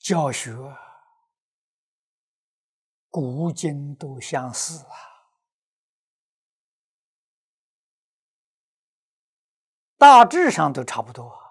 教学古今都相似啊，大致上都差不多。